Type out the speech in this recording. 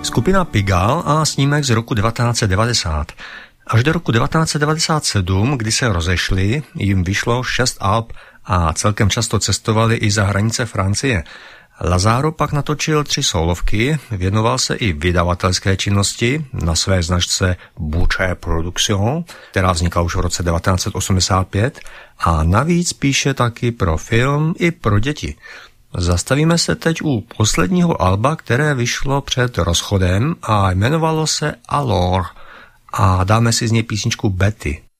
Skupina Pigalle a snímek z roku 1990. Až do roku 1997, kdy se rozešli, jim vyšlo 6 alb a celkem často cestovali i za hranice Francie. Lazaro pak natočil 3 solovky, věnoval se i vydavatelské činnosti na své značce Boucher Production, která vznikla už v roce 1985 a navíc píše taky pro film i pro děti. Zastavíme se teď u posledního alba, které vyšlo před rozchodem a jmenovalo se Alors a dáme si z něj písničku Betty.